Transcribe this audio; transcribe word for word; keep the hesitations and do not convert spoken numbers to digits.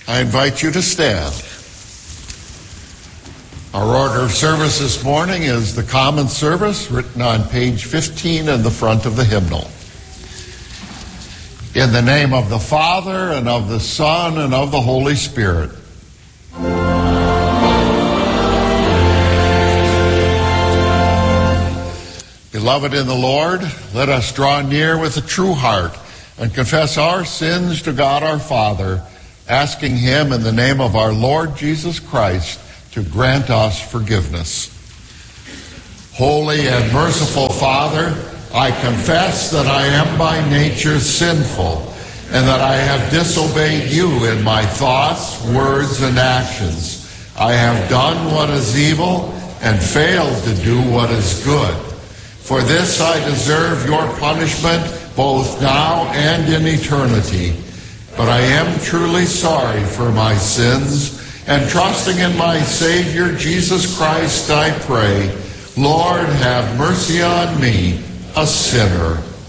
I invite you to stand. Our order of service this morning is the common service written on page fifteen in the front of the hymnal. In the name of the Father, and of the Son, and of the Holy Spirit. Beloved in the Lord, let us draw near with a true heart and confess our sins to God our Father, asking Him in the name of our Lord Jesus Christ to grant us forgiveness. Holy and merciful Father, I confess that I am by nature sinful, and that I have disobeyed you in my thoughts, words, and actions. I have done what is evil and failed to do what is good. For this I deserve your punishment both now and in eternity. But I am truly sorry for my sins, and trusting in my Savior Jesus Christ, I pray, Lord, have mercy on me, a sinner.